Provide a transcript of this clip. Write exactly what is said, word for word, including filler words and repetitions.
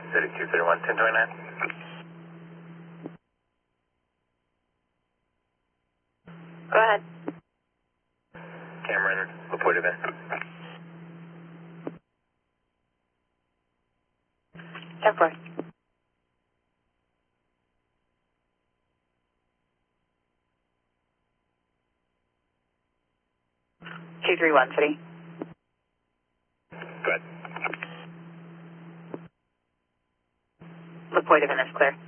thirty-two thirty-one, ten twenty-nine. Go ahead. Cameron, report event. ten four. two three one, City. Go ahead. LaPointe event is clear.